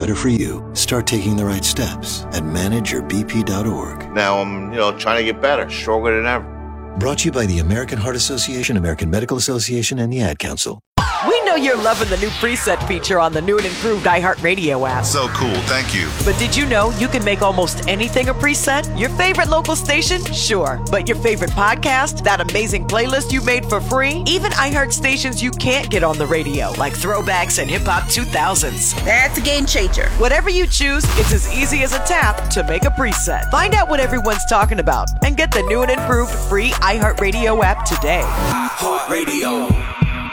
better for you, start taking the right steps at manageyourbp.org. Now I'm, trying to get better, stronger than ever. Brought to you by the American Heart Association, American Medical Association, and the Ad Council. We know you're loving the new preset feature on the new and improved iHeartRadio app. So cool, thank you. But did you know you can make almost anything a preset? Your favorite local station? Sure. But your favorite podcast? That amazing playlist you made for free? Even iHeart stations you can't get on the radio, like Throwbacks and Hip Hop 2000s. That's a game changer. Whatever you choose, it's as easy as a tap to make a preset. Find out what everyone's talking about and get the new and improved free iHeartRadio app today. iHeartRadio.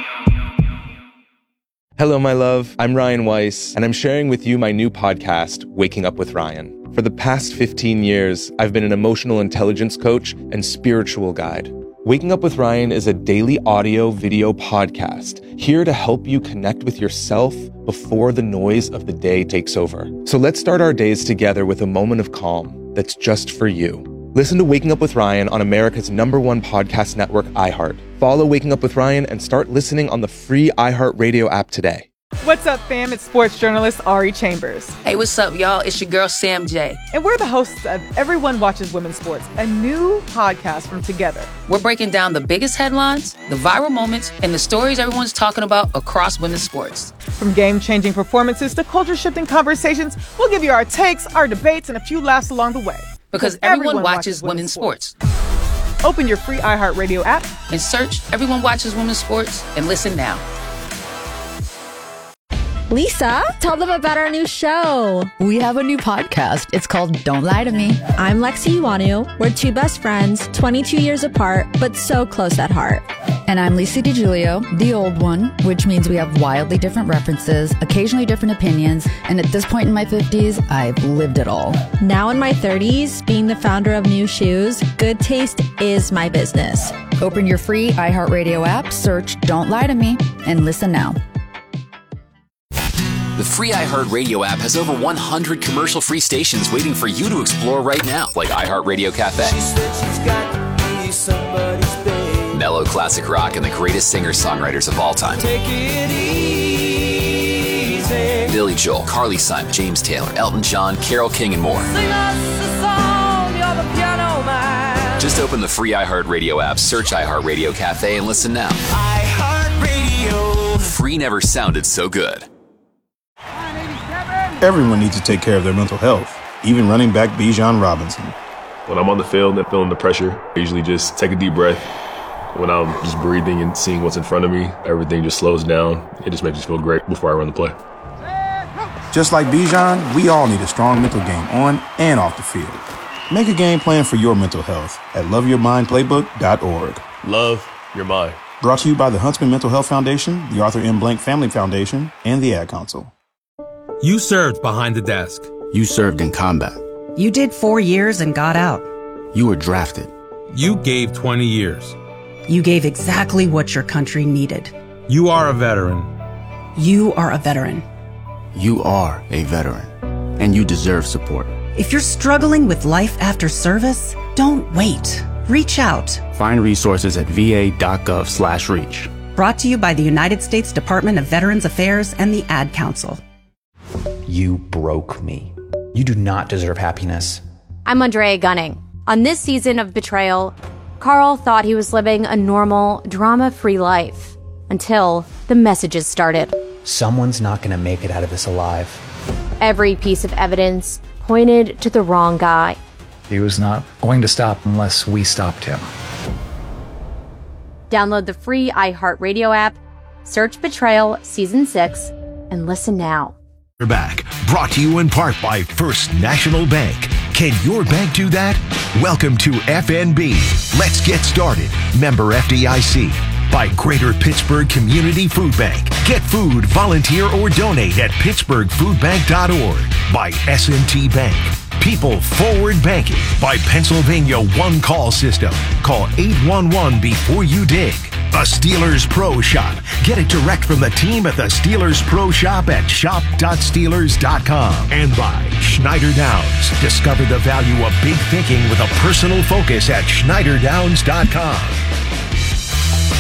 Hello, my love. I'm Ryan Weiss, and I'm sharing with you my new podcast, Waking Up with Ryan. For the past 15 years, I've been an emotional intelligence coach and spiritual guide. Waking Up with Ryan is a daily audio-video podcast here to help you connect with yourself before the noise of the day takes over. So let's start our days together with a moment of calm that's just for you. Listen to Waking Up with Ryan on America's #1 podcast network, iHeart. Follow Waking Up with Ryan and start listening on the free iHeartRadio app today. What's up, fam? It's sports journalist Ari Chambers. Hey, what's up, y'all? It's your girl, Sam J. And we're the hosts of Everyone Watches Women's Sports, a new podcast from Together. We're breaking down the biggest headlines, the viral moments, and the stories everyone's talking about across women's sports. From game-changing performances to culture-shifting conversations, we'll give you our takes, our debates, and a few laughs along the way. Because everyone watches women's sports. Open your free iHeartRadio app and search Everyone Watches Women's Sports and listen now. Lisa, tell them about our new show. We have a new podcast. It's called Don't Lie to Me. I'm Lexi Iwanu. We're two best friends, 22 years apart, but so close at heart. And I'm Lisa DiGiulio, the old one, which means we have wildly different references, occasionally different opinions, and at this point in my 50s, I've lived it all. Now in my 30s, being the founder of New Shoes, good taste is my business. Open your free iHeartRadio app, search Don't Lie to Me, and listen now. The free iHeartRadio app has over 100 commercial-free stations waiting for you to explore right now, like iHeartRadio Cafe, mellow classic rock, and the greatest singer-songwriters of all time. Take it easy. Billy Joel, Carly Simon, James Taylor, Elton John, Carole King, and more. Sing us a song, you're the piano man. Just open the free iHeartRadio app, search iHeartRadio Cafe, and listen now. iHeartRadio. Free never sounded so good. Everyone needs to take care of their mental health, even running back Bijan Robinson. When I'm on the field and feeling the pressure, I usually just take a deep breath. When I'm just breathing and seeing what's in front of me, everything just slows down. It just makes me feel great before I run the play. Just like Bijan, we all need a strong mental game on and off the field. Make a game plan for your mental health at loveyourmindplaybook.org. Love your mind. Brought to you by the Huntsman Mental Health Foundation, the Arthur M. Blank Family Foundation, and the Ad Council. You served behind the desk. You served in combat. You did 4 years and got out. You were drafted. You gave 20 years. You gave exactly what your country needed. You are a veteran. You are a veteran. You are a veteran. And you deserve support. If you're struggling with life after service, don't wait. Reach out. Find resources at va.gov/reach. Brought to you by the United States Department of Veterans Affairs and the Ad Council. You broke me. You do not deserve happiness. I'm Andrea Gunning. On this season of Betrayal, Carl thought he was living a normal, drama-free life until the messages started. Someone's not going to make it out of this alive. Every piece of evidence pointed to the wrong guy. He was not going to stop unless we stopped him. Download the free iHeartRadio app, search Betrayal Season 6, and listen now. We're back, brought to you in part by First National Bank. Can your bank do that? Welcome to FNB. Let's get started. Member FDIC. By Greater Pittsburgh Community Food Bank. Get food, volunteer, or donate at pittsburghfoodbank.org. By S&T Bank. People Forward Banking. By Pennsylvania One Call System. Call 811 before you dig. A Steelers Pro Shop. Get it direct from the team at the Steelers Pro Shop at shop.steelers.com. And by Schneider Downs. Discover the value of big thinking with a personal focus at schneiderdowns.com.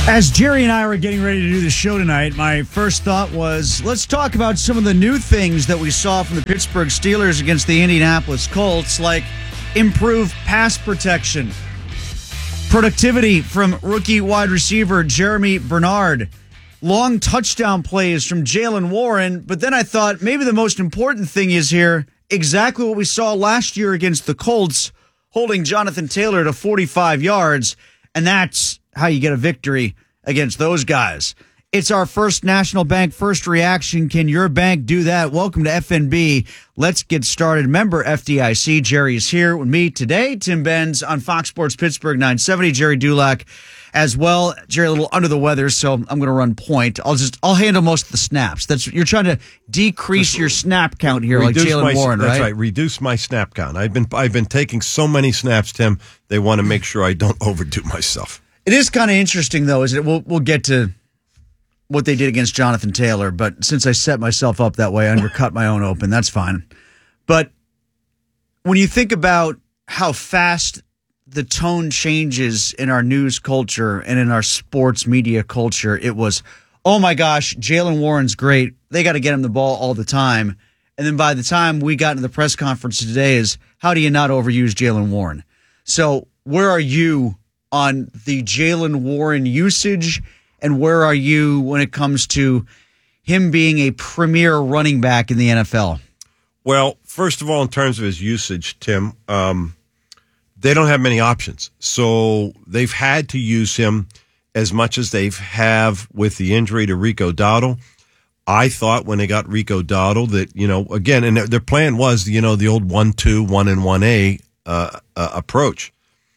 As Jerry and I were getting ready to do the show tonight, my first thought was, let's talk about some of the new things that we saw from the Pittsburgh Steelers against the Indianapolis Colts, like improved pass protection, productivity from rookie wide receiver Jeremy Bernard, long touchdown plays from Jaylen Warren. But then I thought maybe the most important thing is here exactly what we saw last year against the Colts, holding Jonathan Taylor to 45 yards, and that's how you get a victory against those guys. It's our first National Bank First Reaction. Can your bank do that? Welcome to FNB. Let's get started. Member FDIC. Jerry is here with me today. Tim Benz on Fox Sports Pittsburgh 970. Jerry Dulac as well. Jerry a little under the weather, so I'm going to run point. I'll handle most of the snaps. You're trying to decrease your snap count here, like Jaylen Warren, right? That's right. Reduce my snap count. I've been taking so many snaps, Tim. They want to make sure I don't overdo myself. It is kind of interesting, though, isn't it? We'll get to what they did against Jonathan Taylor, but since I set myself up that way, I undercut my own open. That's fine. But when you think about how fast the tone changes in our news culture and in our sports media culture, it was, oh my gosh, Jaylen Warren's great. They got to get him the ball all the time. And then by the time we got into the press conference today is, how do you not overuse Jaylen Warren? So where are you on the Jaylen Warren usage, and where are you when it comes to him being a premier running back in the NFL? Well, first of all, in terms of his usage, Tim, they don't have many options. So they've had to use him as much as they have with the injury to Rico Dowdle. I thought when they got Rico Dowdle that, again, and their plan was, the old 1-2, 1-1A approach.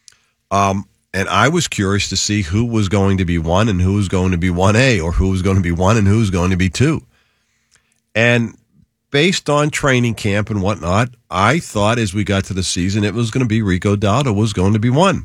And I was curious to see who was going to be 1 and who was going to be 1A, or who was going to be 1 and who was going to be 2. And based on training camp and whatnot, I thought as we got to the season, it was going to be Rico Dowdle was going to be 1.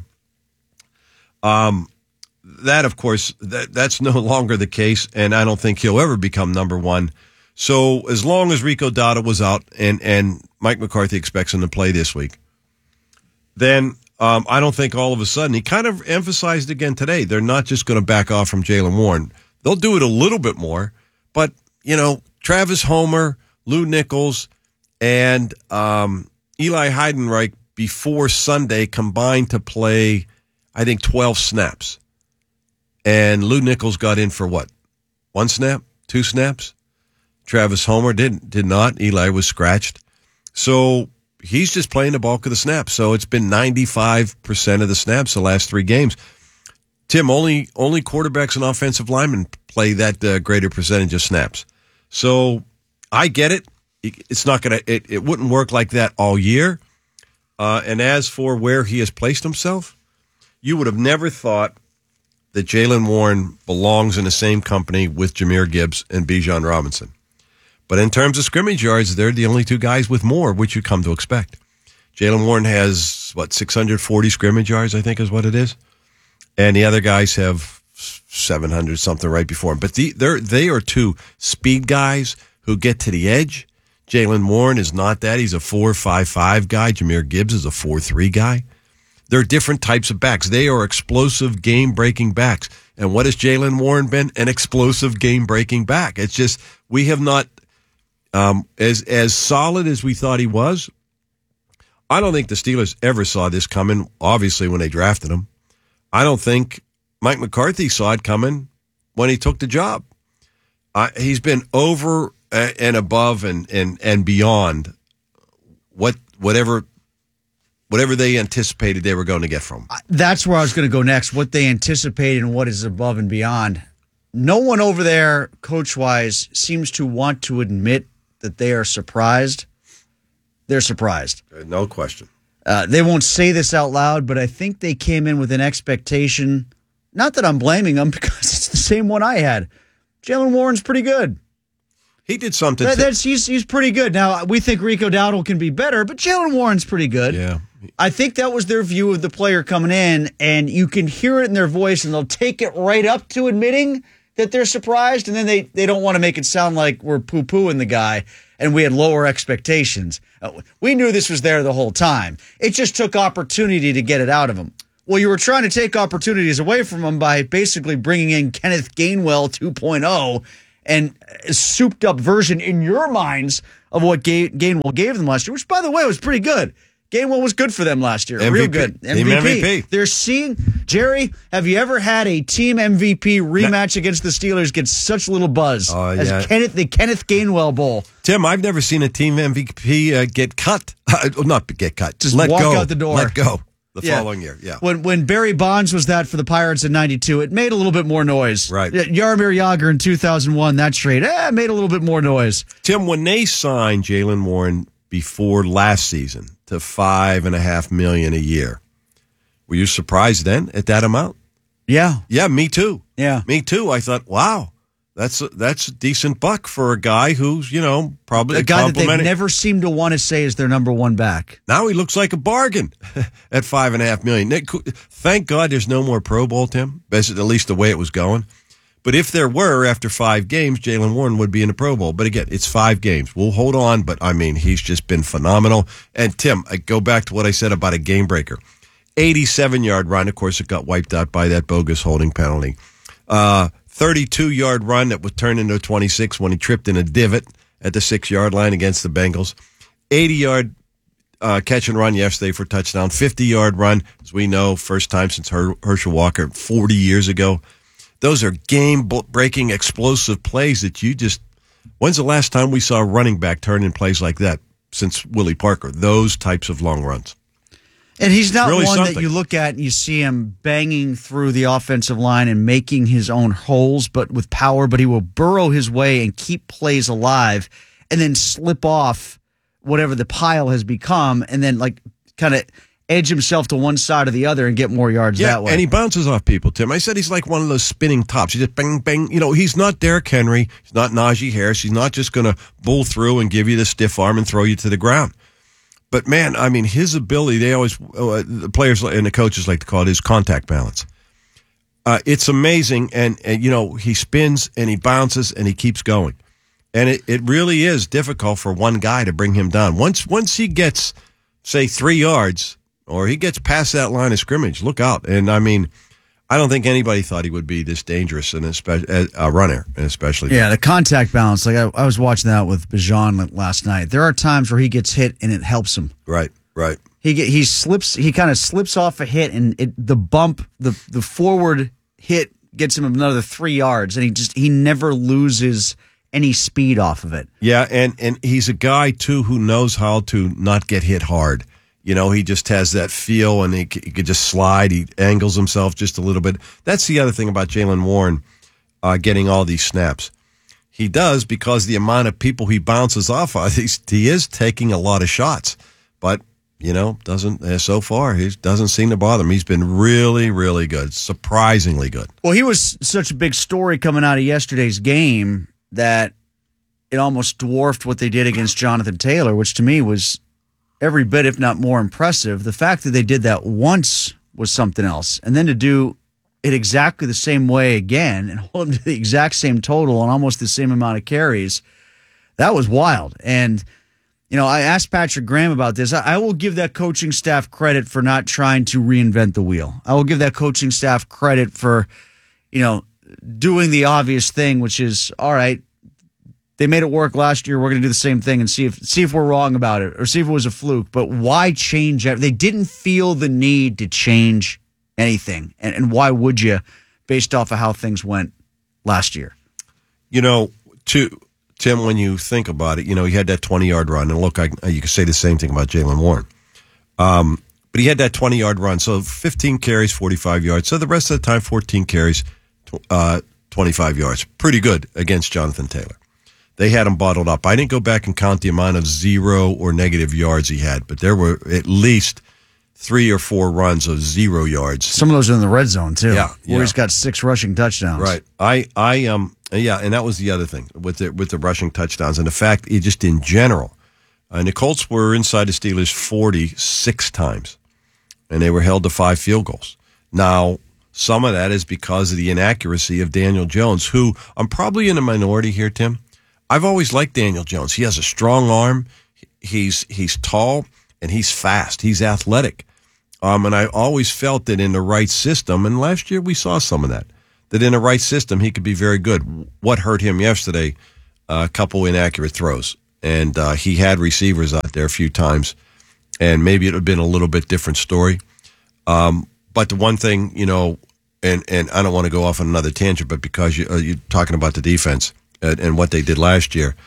That, of course, that's no longer the case, and I don't think he'll ever become number 1. So as long as Rico Dowdle was out and Mike McCarthy expects him to play this week, then I don't think all of a sudden, he kind of emphasized again today, they're not just going to back off from Jaylen Warren. They'll do it a little bit more, but, Travis Homer, Lou Nichols, and Eli Heidenreich before Sunday combined to play, I think, 12 snaps. And Lou Nichols got in for what? 1 snap? 2 snaps? Travis Homer did not. Eli was scratched. So he's just playing the bulk of the snaps. So it's been 95% of the snaps the last 3 games. Tim, only quarterbacks and offensive linemen play that greater percentage of snaps. So I get it. It's not going to, it wouldn't work like that all year. And as for where he has placed himself, you would have never thought that Jaylen Warren belongs in the same company with Jahmyr Gibbs and Bijan Robinson. But in terms of scrimmage yards, they're the only 2 guys with more, which you come to expect. Jaylen Warren has, 640 scrimmage yards, I think is what it is. And the other guys have 700 something right before him. But they are 2 speed guys who get to the edge. Jaylen Warren is not that. He's a 4.55 guy. Jahmyr Gibbs is a 4.3 guy. They're different types of backs. They are explosive, game-breaking backs. And what has Jaylen Warren been? An explosive, game-breaking back. It's just, we have not, as solid as we thought he was, I don't think the Steelers ever saw this coming, obviously, when they drafted him. I don't think Mike McCarthy saw it coming when he took the job. He's been over and above and beyond whatever they anticipated they were going to get from him. That's where I was going to go next, what they anticipated and what is above and beyond. No one over there, coach-wise, seems to want to admit that they are surprised. They're surprised. No question. They won't say this out loud, but I think they came in with an expectation. Not that I'm blaming them, because it's the same one I had. Jaylen Warren's pretty good. He did something. He's pretty good. Now, we think Rico Dowdle can be better, but Jaylen Warren's pretty good. Yeah. I think that was their view of the player coming in, and you can hear it in their voice, and they'll take it right up to admitting that they're surprised, and then they don't want to make it sound like we're poo-pooing the guy and we had lower expectations. We knew this was there the whole time. It just took opportunity to get it out of him. Well, you were trying to take opportunities away from him by basically bringing in Kenneth Gainwell 2.0 and a souped-up version in your minds of what Gainwell gave them last year, which, by the way, was pretty good. Gainwell was good for them last year. MVP. Real good. Team MVP. They're seeing, Jerry, have you ever had a team MVP rematch against the Steelers get such little buzz as the Kenneth Gainwell Bowl? Tim, I've never seen a team MVP get cut. Not get cut. Just let walk go. out the door. Let go. The following year, yeah. When Barry Bonds was that for the Pirates in 92, it made a little bit more noise. Right. Jaromir Jagr in 2001, that trade, made a little bit more noise. Tim, when they signed Jaylen Warren before last season to $5.5 million a year, were you surprised then at that amount? Yeah. Yeah, me too. Yeah. Me too. I thought, wow, that's a decent buck for a guy who's, probably a guy that they never seem to want to say is their number one back. Now he looks like a bargain at $5.5 million. Thank God there's no more Pro Bowl, Tim. At least the way it was going. But if there were, after 5 games, Jaylen Warren would be in the Pro Bowl. But again, it's 5 games. We'll hold on, but I mean, he's just been phenomenal. And Tim, I go back to what I said about a game breaker. 87-yard run. Of course, it got wiped out by that bogus holding penalty. 32-yard run that was turned into a 26 when he tripped in a divot at the 6-yard line against the Bengals. 80-yard catch and run yesterday for touchdown. 50-yard run, as we know, first time since Herschel Walker 40 years ago. Those are game-breaking, explosive plays that you just... When's the last time we saw a running back turn in plays like that since Willie Parker? Those types of long runs. And he's not really one something that you look at and you see him banging through the offensive line and making his own holes, but with power. But he will burrow his way and keep plays alive and then slip off whatever the pile has become and then kind of edge himself to one side or the other and get more yards that way. And he bounces off people, Tim. I said he's like one of those spinning tops. He just bang, bang. He's not Derrick Henry. He's not Najee Harris. He's not just going to bull through and give you the stiff arm and throw you to the ground. But, man, I mean, his ability, they always, the players and the coaches like to call it his contact balance. It's amazing. And, he spins and he bounces and he keeps going. And it really is difficult for one guy to bring him down. Once he gets, say, 3 yards, or he gets past that line of scrimmage, look out. And, I mean, I don't think anybody thought he would be this dangerous and a runner, and especially. Yeah, the contact balance. Like I was watching that with Bijan last night. There are times where he gets hit and it helps him. Right. He slips. He kind of slips off a hit, and the bump, the forward hit gets him another 3 yards, and he never loses any speed off of it. Yeah, and he's a guy too who knows how to not get hit hard. He just has that feel, and he could just slide. He angles himself just a little bit. That's the other thing about Jaylen Warren getting all these snaps. He does, because the amount of people he bounces off of, he is taking a lot of shots. But, so far, he doesn't seem to bother him. He's been really, really good, surprisingly good. Well, he was such a big story coming out of yesterday's game that it almost dwarfed what they did against Jonathan Taylor, which to me was every bit, if not more, impressive. The fact that they did that once was something else. And then to do it exactly the same way again and hold him to the exact same total and almost the same amount of carries, that was wild. And, I asked Patrick Graham about this. I will give that coaching staff credit for not trying to reinvent the wheel. I will give that coaching staff credit for, doing the obvious thing, which is, all right, they made it work last year. We're going to do the same thing and see if we're wrong about it or see if it was a fluke. But why change it? They didn't feel the need to change anything. And why would you, based off of how things went last year? Tim, when you think about it, he had that 20-yard run. And look, you could say the same thing about Jaylen Warren. But he had that 20-yard run. So 15 carries, 45 yards. So the rest of the time, 14 carries, 25 yards. Pretty good against Jonathan Taylor. They had him bottled up. I didn't go back and count the amount of 0 or negative yards he had, but there were at least 3 or 4 runs of 0 yards. Some of those are in the red zone too. Yeah, where he's got 6 rushing touchdowns. Right. And that was the other thing with the rushing touchdowns and the fact just in general, and the Colts were inside the Steelers 46 times, and they were held to 5 field goals. Now, some of that is because of the inaccuracy of Daniel Jones, who I'm probably in a minority here, Tim. I've always liked Daniel Jones. He has a strong arm. He's tall and he's fast. He's athletic. And I always felt that in the right system, and last year we saw some of that in the right system he could be very good. What hurt him yesterday, a couple inaccurate throws. And he had receivers out there a few times, and maybe it would have been a little bit different story. But the one thing, and I don't want to go off on another tangent, but because you're talking about the defense and what they did last year,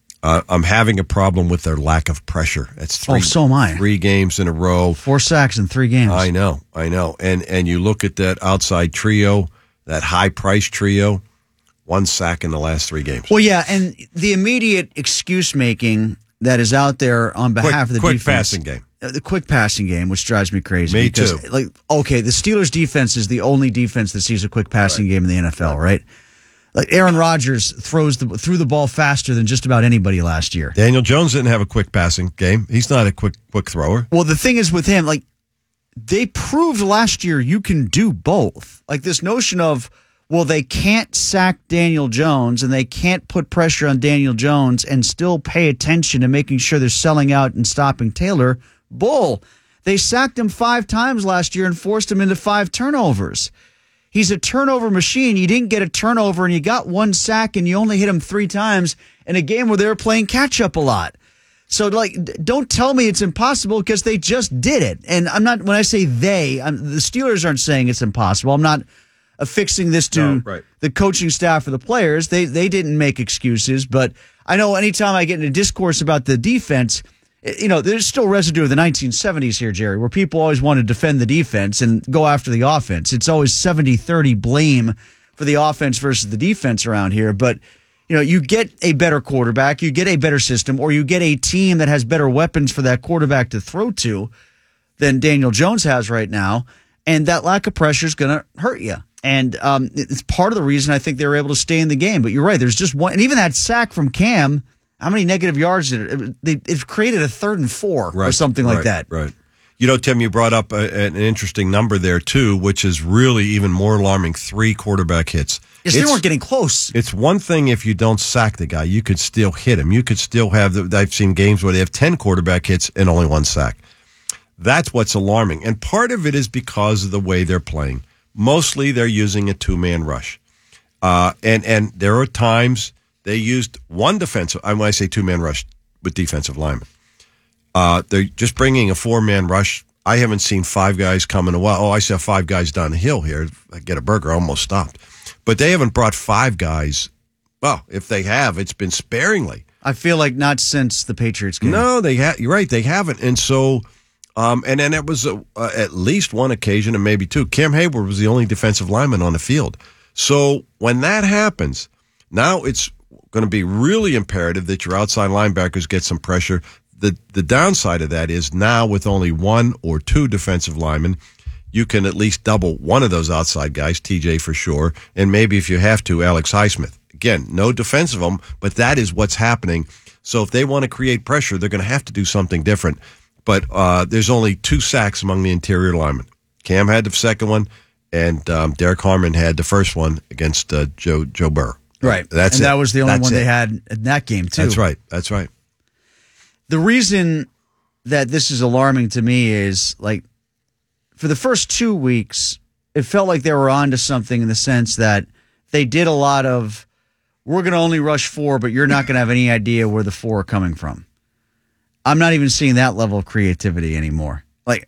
I'm having a problem with their lack of pressure. It's so am I. 3 games in a row. 4 sacks in 3 games. I know. And you look at that outside trio, that high-priced trio, 1 sack in the last 3 games. Well, yeah, and the immediate excuse-making that is out there on behalf of the quick defense. passing game. The quick passing game, which drives me crazy. Me because, too. The Steelers' defense is the only defense that sees a quick passing game in the NFL, right? Like Aaron Rodgers threw the ball faster than just about anybody last year. Daniel Jones didn't have a quick passing game. He's not a quick thrower. Well, the thing is with him, they proved last year you can do both. Like this notion of, well, they can't sack Daniel Jones and they can't put pressure on Daniel Jones and still pay attention to making sure they're selling out and stopping Taylor. Bull. They sacked him 5 times last year and forced him into 5 turnovers. He's a turnover machine. You didn't get a turnover and you got 1 sack and you only hit him 3 times in a game where they were playing catch up a lot. So don't tell me it's impossible because they just did it. And I'm not, when I say the Steelers aren't saying it's impossible. I'm not affixing this to the coaching staff or the players. They didn't make excuses, but I know anytime I get into discourse about the defense, there's still residue of the 1970s here, Jerry, where people always want to defend the defense and go after the offense. It's always 70-30 blame for the offense versus the defense around here. But, you get a better quarterback, you get a better system, or you get a team that has better weapons for that quarterback to throw to than Daniel Jones has right now. And that lack of pressure is going to hurt you. And it's part of the reason I think they were able to stay in the game. But you're right, there's just one. And even that sack from Cam, how many negative yards did it? It created a 3rd and 4 or something like that. Right. Tim, you brought up an interesting number there, too, which is really even more alarming. 3 quarterback hits. Yes, they weren't getting close. It's one thing if you don't sack the guy. You could still hit him. You could still have, I've seen games where they have 10 quarterback hits and only 1 sack. That's what's alarming. And part of it is because of the way they're playing. Mostly they're using a 2-man rush. And there are times they used 1 defensive, when I say 2-man rush with defensive linemen. They're just bringing a 4-man rush. I haven't seen 5 guys come in a while. Oh, I saw 5 guys down the hill here. I get a burger, I almost stopped. But they haven't brought 5 guys. Well, if they have, it's been sparingly. I feel like not since the Patriots game. No, you're right, they haven't. And so, and then it was at least 1 occasion, and maybe 2. Cam Hayward was the only defensive lineman on the field. So when that happens, now it's going to be really imperative that your outside linebackers get some pressure. The downside of that is now with only 1 or 2 defensive linemen, you can at least double one of those outside guys, TJ for sure, and maybe if you have to, Alex Highsmith. Again, no defense of them, but that is what's happening. So if they want to create pressure, they're going to have to do something different. But there's only 2 sacks among the interior linemen. Cam had the second one, and Derek Harmon had the first one against Joe Burrow. Right. That was the only one they had in that game, too. That's right. The reason that this is alarming to me is, for the first 2 weeks, it felt like they were onto something in the sense that they did a lot of, we're going to only rush 4, but you're not going to have any idea where the 4 are coming from. I'm not even seeing that level of creativity anymore.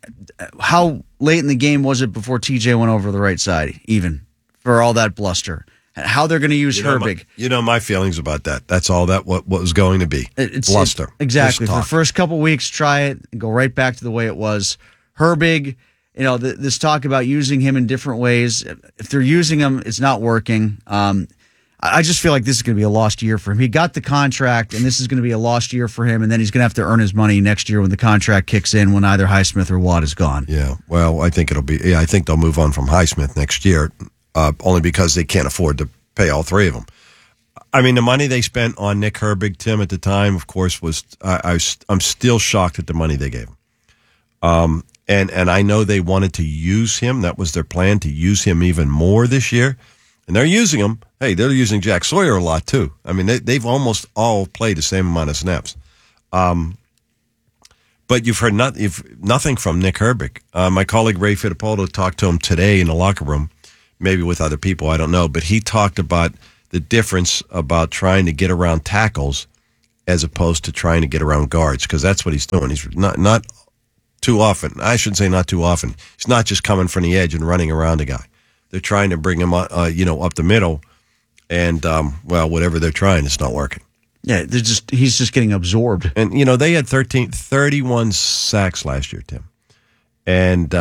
How late in the game was it before TJ went over the right side, even, for all that bluster? How they're going to use Herbig. My feelings about that. That's all that what was going to be. It's bluster. Exactly. For the first couple weeks, try it and go right back to the way it was. Herbig, this talk about using him in different ways. If they're using him, it's not working. I just feel like this is going to be a lost year for him. He got the contract, and this is going to be a lost year for him, and then he's going to have to earn his money next year when the contract kicks in, when either Highsmith or Watt is gone. Yeah, well, I think I think they'll move on from Highsmith next year, only because they can't afford to pay all 3 of them. I mean, the money they spent on Nick Herbig, Tim, at the time, of course, was I'm still shocked at the money they gave him. And I know they wanted to use him. That was their plan, to use him even more this year. And they're using him. Hey, they're using Jack Sawyer a lot, too. I mean, they've almost all played the same amount of snaps. But But you've heard nothing from Nick Herbig. My colleague Ray Fittipaldo talked to him today in the locker room, maybe with other people, I don't know. But he talked about the difference about trying to get around tackles as opposed to trying to get around guards, because that's what he's doing. He's not too often. I shouldn't say not too often. He's not just coming from the edge and running around a guy. They're trying to bring him up the middle, and whatever they're trying, it's not working. Yeah, he's just getting absorbed. And, they had 31 sacks last year, Tim. And,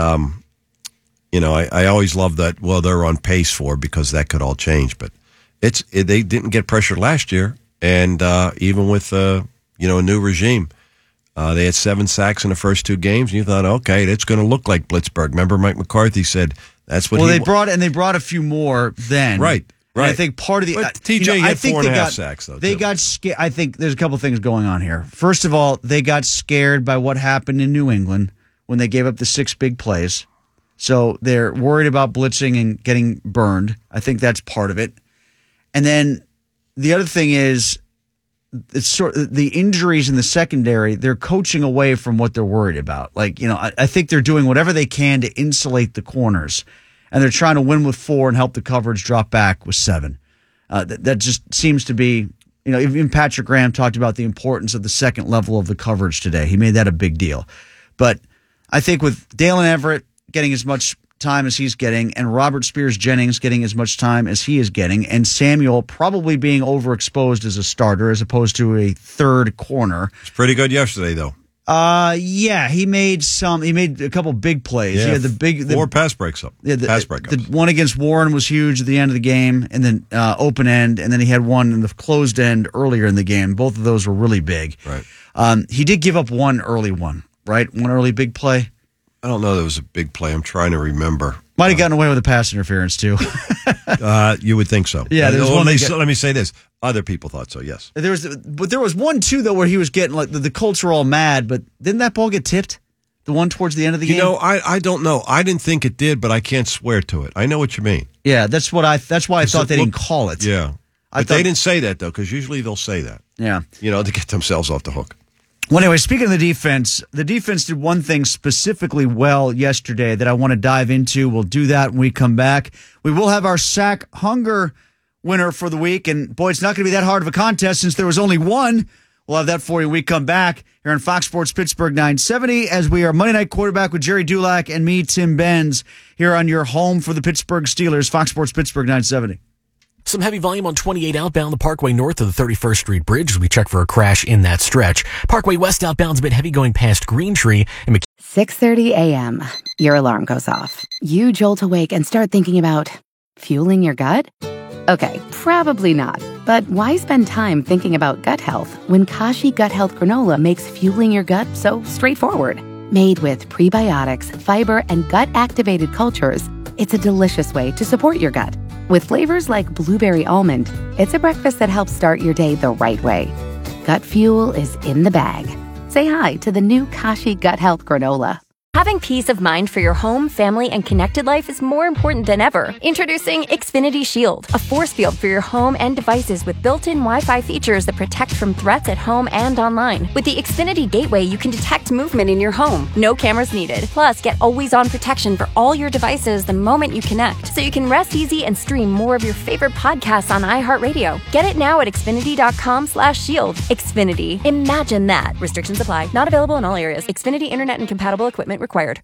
I always love that, they're on pace for, because that could all change. But they didn't get pressure last year. And even with, a new regime, they had 7 sacks in the first 2 games. And you thought, okay, that's going to look like Blitzburg. Remember Mike McCarthy said that's what they brought a few more then. Right. And I think part of the TJ had 4.5 sacks though. They got scared. I think there's a couple things going on here. First of all, they got scared by what happened in New England when they gave up the 6 big plays. So they're worried about blitzing and getting burned. I think that's part of it. And then the other thing is it's the injuries in the secondary. They're coaching away from what they're worried about. I think they're doing whatever they can to insulate the corners. And they're trying to win with 4 and help the coverage drop back with 7. That just seems to be, even Patrick Graham talked about the importance of the second level of the coverage today. He made that a big deal. But I think with Dalen Everett getting as much time as he's getting, and Robert Spears-Jennings getting as much time as he is getting, and Samuel probably being overexposed as a starter as opposed to a third corner. It's pretty good yesterday, though. He made a couple big plays. Yeah, he had the 4 pass breaks up. Yeah, pass breakups. The one against Warren was huge at the end of the game, and then open end, and then he had one in the closed end earlier in the game. Both of those were really big. Right. He did give up one early one, right? One early big play. I don't know. That was a big play. I'm trying to remember. Might have gotten away with a pass interference too. You would think so. Yeah. Let me say this. Other people thought so. Yes. There was one too though where he was getting the Colts were all mad, but didn't that ball get tipped? The one towards the end of the game. I don't know. I didn't think it did, but I can't swear to it. I know what you mean. Yeah, that's why I thought they didn't call it. Yeah, but they didn't say that though, because usually they'll say that. Yeah. To get themselves off the hook. Well, anyway, speaking of the defense did one thing specifically well yesterday that I want to dive into. We'll do that when we come back. We will have our sack hunger winner for the week, and boy, it's not going to be that hard of a contest since there was only one. We'll have that for you when we come back here on Fox Sports Pittsburgh 970 as we are Monday Night Quarterback with Jerry Dulac and me, Tim Benz, here on your home for the Pittsburgh Steelers, Fox Sports Pittsburgh 970. Some heavy volume on 28 outbound the Parkway north of the 31st Street Bridge as we check for a crash in that stretch. Parkway west outbound's a bit heavy going past Green Tree. 6:30 a.m. Your alarm goes off. You jolt awake and start thinking about fueling your gut? Okay, probably not. But why spend time thinking about gut health when Kashi Gut Health Granola makes fueling your gut so straightforward? Made with prebiotics, fiber, and gut-activated cultures, it's a delicious way to support your gut. With flavors like blueberry almond, it's a breakfast that helps start your day the right way. Gut fuel is in the bag. Say hi to the new Kashi Gut Health Granola. Having peace of mind for your home, family, and connected life is more important than ever. Introducing Xfinity Shield, a force field for your home and devices with built-in Wi-Fi features that protect from threats at home and online. With the Xfinity Gateway, you can detect movement in your home. No cameras needed. Plus, get always-on protection for all your devices the moment you connect, so you can rest easy and stream more of your favorite podcasts on iHeartRadio. Get it now at Xfinity.com/shield. Xfinity. Imagine that. Restrictions apply. Not available in all areas. Xfinity Internet and compatible equipment required.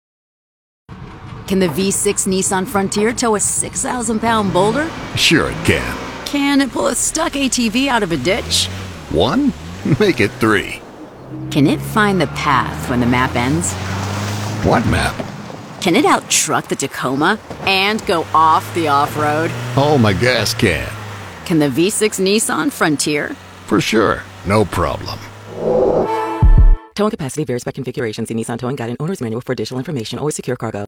Can the V6 Nissan Frontier tow a 6,000-pound boulder? Sure it can. Can it pull a stuck ATV out of a ditch? 1? Make it 3. Can it find the path when the map ends? What map? Can it out-truck the Tacoma and go off the off-road? Oh, my gas can. Can the V6 Nissan Frontier? For sure. No problem. Towing capacity varies by configuration. See Nissan Towing Guide and Owner's Manual for additional information. Always secure cargo.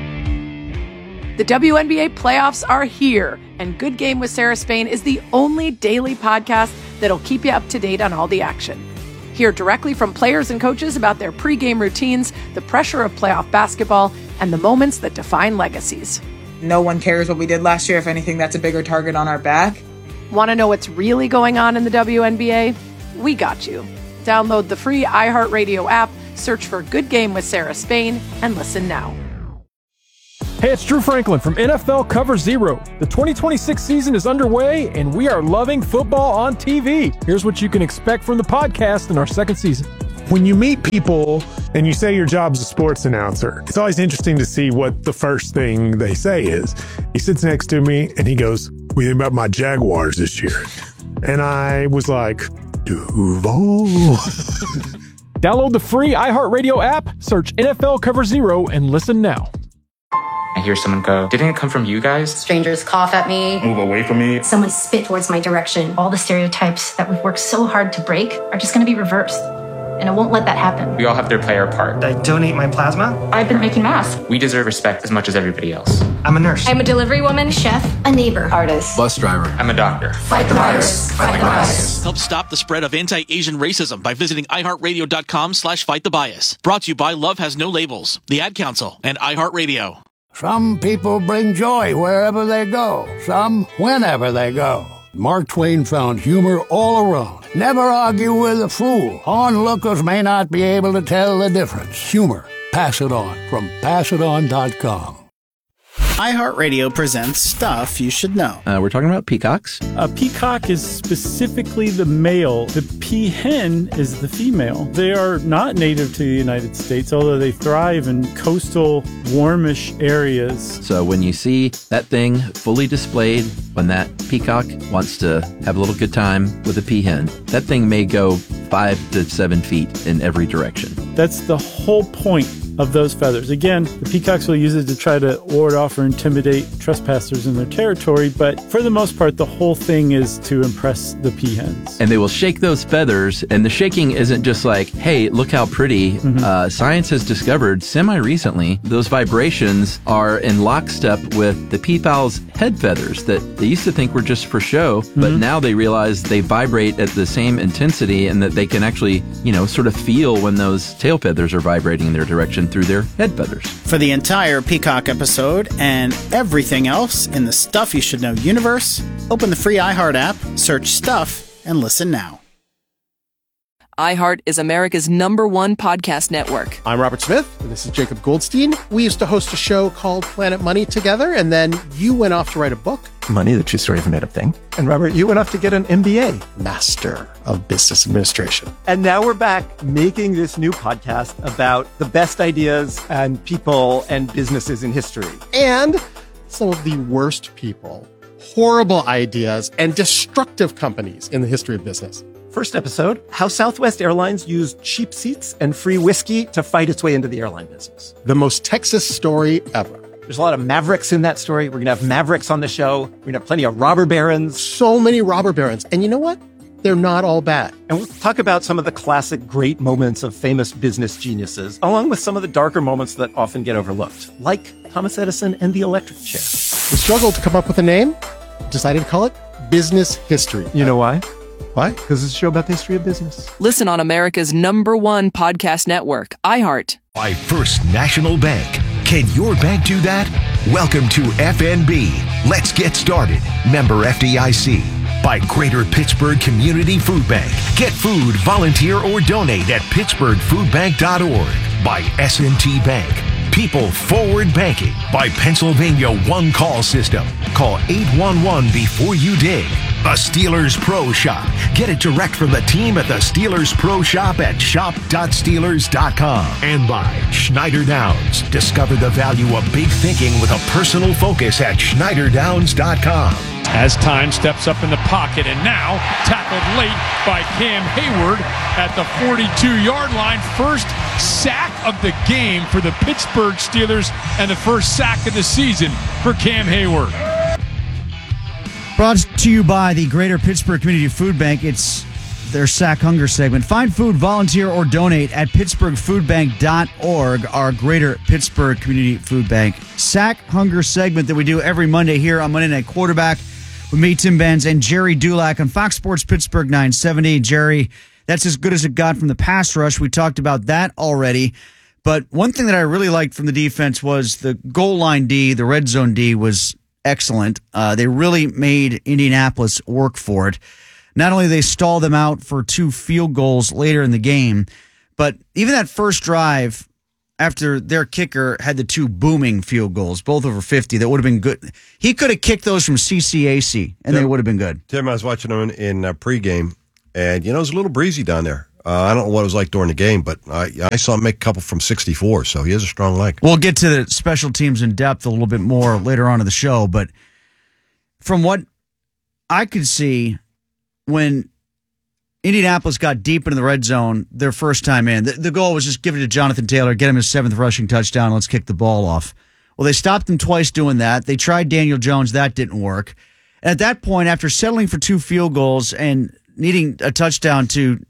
The WNBA playoffs are here, and Good Game with Sarah Spain is the only daily podcast that'll keep you up to date on all the action. Hear directly from players and coaches about their pregame routines, the pressure of playoff basketball, and the moments that define legacies. No one cares what we did last year. If anything, that's a bigger target on our back. Want to know what's really going on in the WNBA? We got you. Download the free iHeartRadio app, Search for Good Game with Sarah Spain and listen now. Hey, it's Drew Franklin from NFL Cover Zero. The 2026 season is underway, and we are loving football on TV. Here's what you can expect from the podcast in our second season. When you meet people and you say your job's a sports announcer, it's always interesting to see what the first thing they say is. He sits next to me and he goes, "What do you think about my Jaguars this year?" And I was like, Duval. Download the free iHeartRadio app, search NFL Cover Zero, and listen now. I hear someone go, "Didn't it come from you guys?" Strangers cough at me. Move away from me. Someone spit towards my direction. All the stereotypes that we've worked so hard to break are just going to be reversed. And I won't let that happen. We all have to play our part. I donate my plasma. I've been making masks. We deserve respect as much as everybody else. I'm a nurse. I'm a delivery woman, chef, a neighbor, artist, Bus driver. I'm a doctor. Fight the virus. Fight the bias. Help stop the spread of anti-Asian racism by visiting iHeartRadio.com/fightthebias. Brought to you by Love Has No Labels, the Ad Council, and iHeartRadio. Some people bring joy wherever they go, some whenever they go. Mark Twain found humor all around. Never argue with a fool. Onlookers may not be able to tell the difference. Humor. Pass it on from PassItOn.com. iHeartRadio presents Stuff You Should Know. We're talking about peacocks. A peacock is specifically the male. The peahen is the female. They are not native to the United States, although they thrive in coastal, warmish areas. So when you see that thing fully displayed, when that peacock wants to have a little good time with a peahen, that thing may go 5 to 7 feet in every direction. That's the whole point of those feathers. Again, the peacocks will use it to try to ward off or intimidate trespassers in their territory, but for the most part, the whole thing is to impress the peahens. And they will shake those feathers, and the shaking isn't just like, hey, look how pretty. Science has discovered semi-recently those vibrations are in lockstep with the peafowl's head feathers that they used to think were just for show, but now they realize they vibrate at the same intensity and that they can actually, sort of feel when those tail feathers are vibrating in their direction through their head feathers. For the entire Peacock episode and everything else in the Stuff You Should Know universe, open the free iHeart app, search Stuff, and listen now. iHeart is America's #1 podcast network. I'm Robert Smith, and this is Jacob Goldstein. We used to host a show called Planet Money together, and then you went off to write a book. Money, the true story of a made-up thing. And Robert, you went off to get an MBA. Master of Business Administration. And now we're back making this new podcast about the best ideas and people and businesses in history. And some of the worst people, horrible ideas, and destructive companies in the history of business. First episode, how Southwest Airlines used cheap seats and free whiskey to fight its way into the airline business. The most Texas story ever. There's a lot of mavericks in that story. We're going to have mavericks on the show. We're going to have plenty of robber barons. So many robber barons. And you know what? They're not all bad. And we'll talk about some of the classic great moments of famous business geniuses, along with some of the darker moments that often get overlooked, like Thomas Edison and the electric chair. We struggled to come up with a name, decided to call it Business History. You know why? Why? Because it's a show about the history of business. Listen on America's #1 podcast network, iHeart. By First National Bank. Can your bank do that? Welcome to FNB. Let's get started. Member FDIC. By Greater Pittsburgh Community Food Bank. Get food, volunteer, or donate at pittsburghfoodbank.org. By S&T Bank. People Forward Banking. By Pennsylvania One Call System. Call 811 before you dig. The Steelers Pro Shop. Get it direct from the team at the Steelers Pro Shop at shop.steelers.com. And by Schneider Downs. Discover the value of big thinking with a personal focus at schneiderdowns.com. As time steps up in the pocket, and now tackled late by Cam Hayward at the 42-yard line. First sack of the game for the Pittsburgh Steelers and the first sack of the season for Cam Hayward. Brought to you by the Greater Pittsburgh Community Food Bank. It's their Sack Hunger segment. Find food, volunteer, or donate at pittsburghfoodbank.org, our Greater Pittsburgh Community Food Bank Sack Hunger segment that we do every Monday here on Monday Night Quarterback with me, Tim Benz, and Jerry Dulac on Fox Sports Pittsburgh 970. Jerry, that's as good as it got from the pass rush. We talked about that already. But one thing that I really liked from the defense was the goal line D, the red zone D was excellent. They really made Indianapolis work for it. Not only did they stall them out for 2 field goals later in the game, But even that first drive, after their kicker had the 2 booming field goals, both over 50, that would have been good. He could have kicked those from CCAC, and they would have been good. Tim, I was watching them in pregame, and, it was a little breezy down there. I don't know what it was like during the game, but I saw him make a couple from 64, so he has a strong leg. We'll get to the special teams in depth a little bit more later on in the show, but from what I could see, when Indianapolis got deep into the red zone their first time in, the goal was just give it to Jonathan Taylor, get him his 7th rushing touchdown, and let's kick the ball off. Well, they stopped him twice doing that. They tried Daniel Jones. That didn't work. And at that point, after settling for 2 field goals and needing a touchdown to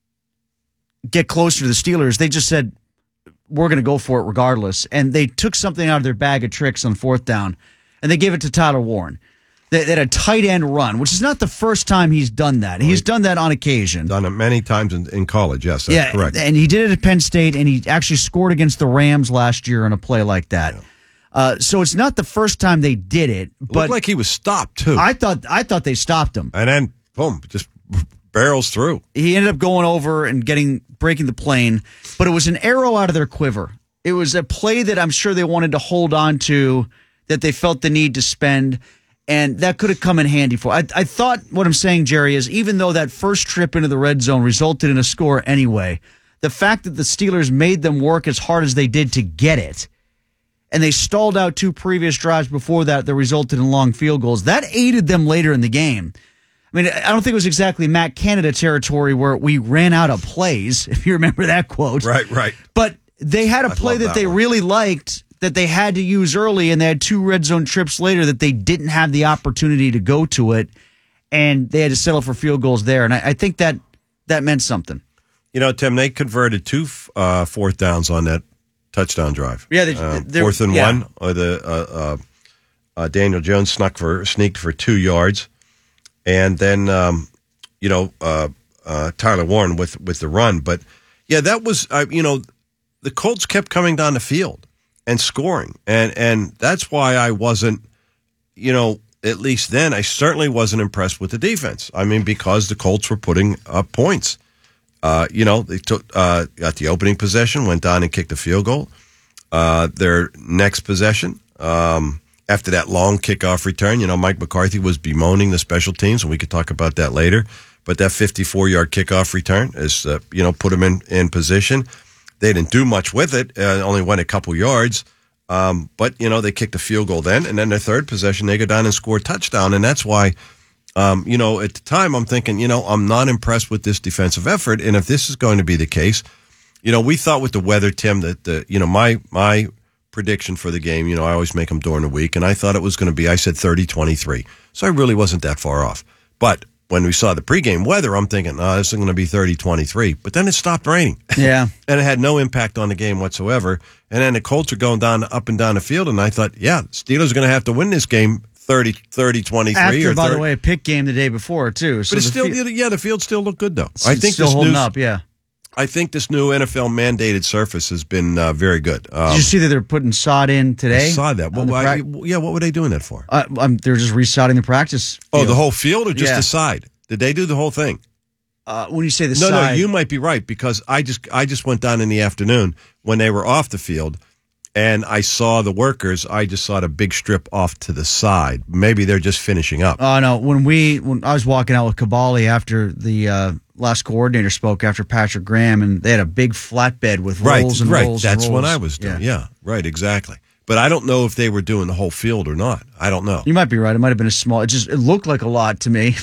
get closer to the Steelers, they just said, we're going to go for it regardless. And they took something out of their bag of tricks on 4th down, and they gave it to Tyler Warren. They had a tight end run, which is not the first time he's done that. He's done that on occasion. Done it many times in college, yes, that's correct. And he did it at Penn State, and he actually scored against the Rams last year on a play like that. Yeah. So it's not the first time they did it. But looked like he was stopped, too. I thought they stopped him. And then, boom, just barrels through. He ended up going over and breaking the plane, but it was an arrow out of their quiver. It was a play that I'm sure they wanted to hold on to, that they felt the need to spend, and that could have come in handy for. I thought what I'm saying, Jerry, is even though that first trip into the red zone resulted in a score anyway, the fact that the Steelers made them work as hard as they did to get it, and they stalled out 2 previous drives before that resulted in long field goals, that aided them later in the game. I mean, I don't think it was exactly Matt Canada territory where we ran out of plays, if you remember that quote. Right. But they had a play that they really liked, that they had to use early, and they had 2 red zone trips later that they didn't have the opportunity to go to it, and they had to settle for field goals there. And I think that meant something. Tim, they converted 2 4th downs on that touchdown drive. Yeah, 4th and 1, or the Daniel Jones sneaked for 2 yards, and then Tyler Warren with the run. But yeah, that was the Colts kept coming down the field and scoring. And that's why I wasn't, at least then, I certainly wasn't impressed with the defense. I mean, because the Colts were putting up points. They took got the opening possession, went down and kicked a field goal. Their next possession, after that long kickoff return, Mike McCarthy was bemoaning the special teams, and we could talk about that later. But that 54-yard kickoff return is, put them in position. They didn't do much with it, only went a couple yards. But, they kicked a field goal then. And then their third possession, they go down and score a touchdown. And that's why, at the time I'm thinking, I'm not impressed with this defensive effort. And if this is going to be the case, we thought with the weather, Tim, that, my prediction for the game, I always make them during the week. And I thought it was going to be, I said 30-23. So I really wasn't that far off. But when we saw the pregame weather, I'm thinking, this is going to be 30-23. But then it stopped raining. Yeah. And it had no impact on the game whatsoever. And then the Colts are going up and down the field. And I thought, Steelers are going to have to win this game 30-23. After, by the way, a pick game the day before, too. So but it's still, the field still looked good, though. I think still holding up, yeah. I think this new NFL-mandated surface has been very good. Did you see that they're putting sod in today? I saw that. What were they doing that for? They're just resodding the practice field. Oh, the whole field or just the side? Did they do the whole thing? When you say the side... No, you might be right, because I just went down in the afternoon when they were off the field, and I saw the workers. I just saw the big strip off to the side. Maybe they're just finishing up. Oh, no. When I was walking out with Kabali after the... last coordinator spoke after Patrick Graham, and they had a big flatbed with rolls and rolls. That's and rolls. what I was doing. Yeah, right, exactly. But I don't know if they were doing the whole field or not. I don't know. You might be right. It might have been a small. It looked like a lot to me.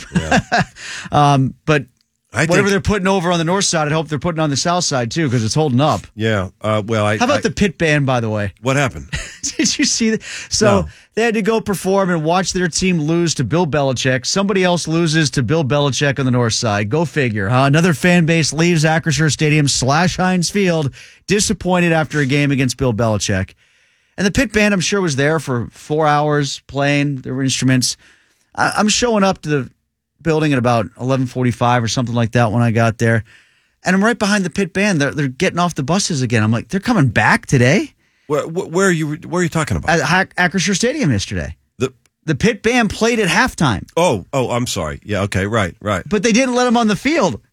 Yeah. But whatever they're putting over on the north side, I hope they're putting on the south side too, because it's holding up. Yeah. How about the pit band, by the way? What happened? Did you see that? So they had to go perform and watch their team lose to Bill Belichick. Somebody else loses to Bill Belichick on the north side. Go figure, huh? Another fan base leaves Acrisure Stadium / Heinz Field disappointed after a game against Bill Belichick. And the pit band, I'm sure, was there for 4 hours playing their instruments. I'm showing up to the building at about 11:45 or something like that when I got there. And I'm right behind the pit band. They're getting off the buses again. I'm like, they're coming back today? Where are you talking about? At Acrisure Stadium yesterday. The pit band played at halftime. Oh, I'm sorry. Yeah, okay, right. But they didn't let them on the field.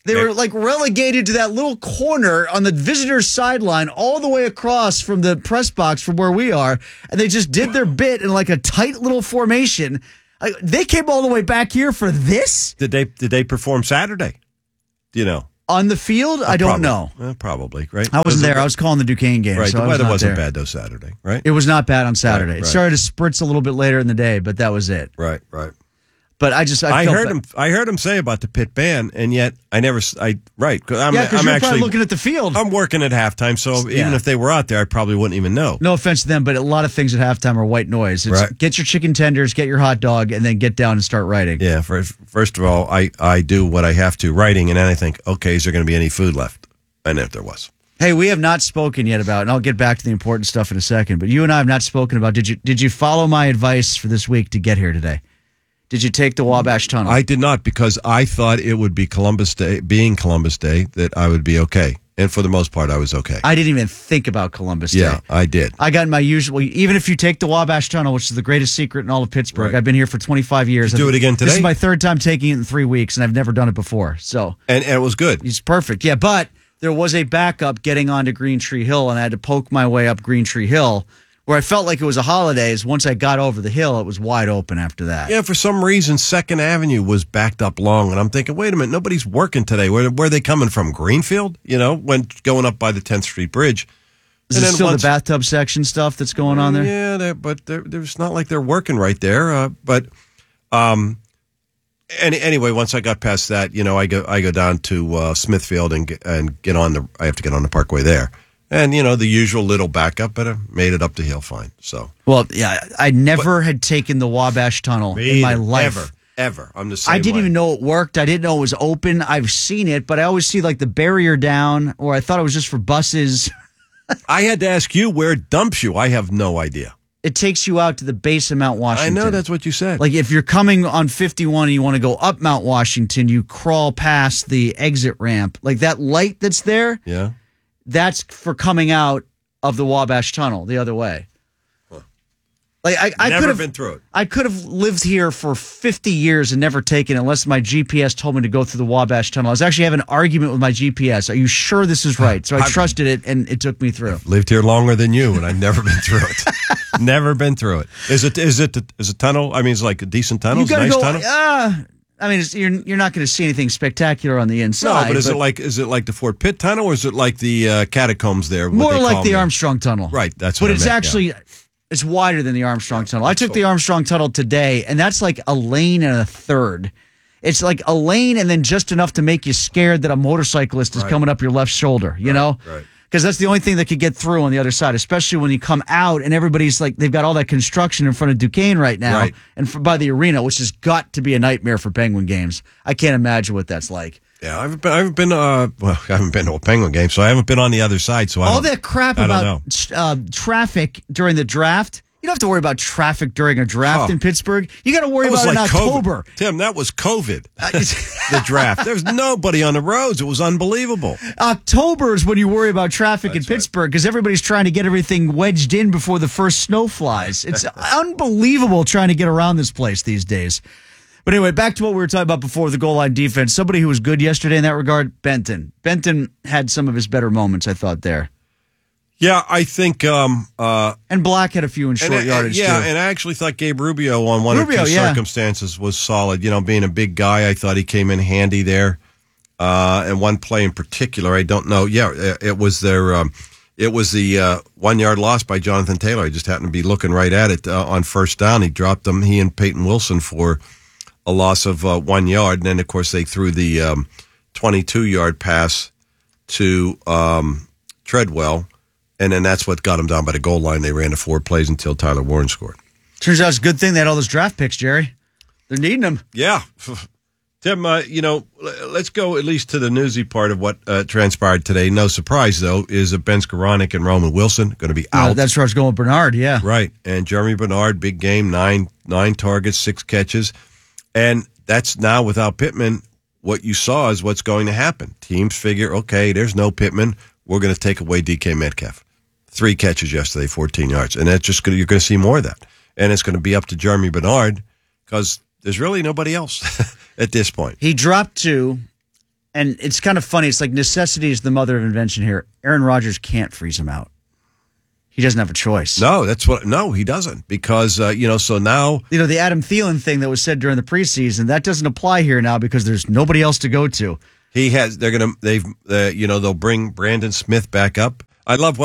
They were like relegated to that little corner on the visitor's sideline all the way across from the press box from where we are, and they just did their bit in like a tight little formation. They came all the way back here for this? Did they perform Saturday? Do you know? On the field? I don't know. Probably, right? I wasn't there. I was calling the Duquesne game. Right, so the weather wasn't there. bad, though, Saturday, right? It was not bad on Saturday. Right. It started to spritz a little bit later in the day, but that was it. Right. But I heard him say about the pit ban, and yet because I'm you're probably looking at the field. I'm working at halftime, so even if they were out there, I probably wouldn't even know. No offense to them, but a lot of things at halftime are white noise. It's get your chicken tenders, get your hot dog, and then get down and start writing. Yeah, first of all, I do what I have to writing, and then I think, okay, is there going to be any food left? And if there was. Hey, we have not spoken yet about, and I'll get back to the important stuff in a second, but you and I have not spoken about, did you follow my advice for this week to get here today? Did you take the Wabash Tunnel? I did not, because I thought it would be Columbus Day, that I would be okay. And for the most part, I was okay. I didn't even think about Columbus Day. Yeah, I did. I got my usual, even if you take the Wabash Tunnel, which is the greatest secret in all of Pittsburgh, I've been here for 25 years. Did you do it again today? This is my third time taking it in 3 weeks, and I've never done it before. So And it was good. It's perfect. Yeah, but there was a backup getting onto Green Tree Hill, and I had to poke my way up Green Tree Hill. Where I felt like it was a holidays, once I got over the hill, it was wide open after that. Yeah, for some reason, 2nd Avenue was backed up long, and I'm thinking, wait a minute, nobody's working today. Where are they coming from? Greenfield? When going up by the 10th Street Bridge. Is it still the bathtub section stuff that's going on there? Yeah, but there's not like they're working right there. Anyway, once I got past that, I go down to Smithfield and get on I have to get on the Parkway there. And, the usual little backup, but I made it up the hill fine. So, well, yeah, I never had taken the Wabash Tunnel in my life. Ever. I'm the same I didn't even know it worked. I didn't know it was open. I've seen it, but I always see like the barrier down, or I thought it was just for buses. I had to ask you where it dumps you. I have no idea. It takes you out to the base of Mount Washington. I know, that's what you said. Like if you're coming on 51 and you want to go up Mount Washington, you crawl past the exit ramp. Like that light that's there. Yeah. That's for coming out of the Wabash Tunnel the other way. Huh. Like I never could have been through it. I could have lived here for 50 years and never taken it unless my GPS told me to go through the Wabash Tunnel. I was actually having an argument with my GPS. Are you sure this is right? So I trusted it, and it took me through. I've lived here longer than you, and I've never been through it. Never been through it. Is a tunnel? I mean, it's like a decent tunnel. You gotta nice go. Tunnel. I mean, you're not going to see anything spectacular on the inside. No, but is it like the Fort Pitt Tunnel, or is it like the catacombs there? More like the Armstrong Tunnel. Right, that's what I it's meant, actually it's wider than the Armstrong Tunnel. I took the Armstrong Tunnel today, and that's like a lane and a third. It's like a lane and then just enough to make you scared that a motorcyclist is coming up your left shoulder, you know? Right. Because that's the only thing that could get through on the other side, especially when you come out and everybody's like, they've got all that construction in front of Duquesne right now and by the arena, which has got to be a nightmare for Penguin games. I can't imagine what that's like. Yeah, I haven't been to a Penguin game, so I haven't been on the other side. So all that crap about traffic during the draft. You don't have to worry about traffic during a draft in Pittsburgh. You got to worry about it in October. COVID. Tim, that was COVID. The draft. There's nobody on the roads. It was unbelievable. October is when you worry about traffic in Pittsburgh because everybody's trying to get everything wedged in before the first snow flies. It's unbelievable trying to get around this place these days. But anyway, back to what we were talking about before, the goal line defense. Somebody who was good yesterday in that regard, Benton. Benton had some of his better moments, I thought, there. Yeah, I think... and Black had a few in short yardage, too. Yeah, and I actually thought Gabe Rubio on one or two circumstances was solid. You know, being a big guy, I thought he came in handy there. And one play in particular, I don't know. Yeah, it was the 1 yard loss by Jonathan Taylor. I just happened to be looking right at it on first down. He dropped them, he and Peyton Wilson, for a loss of 1 yard. And then, of course, they threw the 22-yard pass to Treadwell. And then that's what got them down by the goal line. They ran the 4 plays until Tyler Warren scored. Turns out it's a good thing they had all those draft picks, Jerry. They're needing them. Yeah. Tim, let's go at least to the newsy part of what transpired today. No surprise, though, is Ben Skoranek and Roman Wilson going to be out. That's where I was going with Bernard, yeah. Right. And Jeremy Bernard, big game, nine targets, 6 catches. And that's now without Pittman. What you saw is what's going to happen. Teams figure, okay, there's no Pittman. We're going to take away DK Metcalf. 3 catches yesterday, 14 yards. And that's just you're going to see more of that. And it's going to be up to Jeremy Bernard because there's really nobody else at this point. He dropped 2, And it's kind of funny. It's like necessity is the mother of invention here. Aaron Rodgers can't freeze him out. He doesn't have a choice. No, he doesn't. Because, so now. The Adam Thielen thing that was said during the preseason, that doesn't apply here now because there's nobody else to go to. They'll bring Brandon Smith back up. I love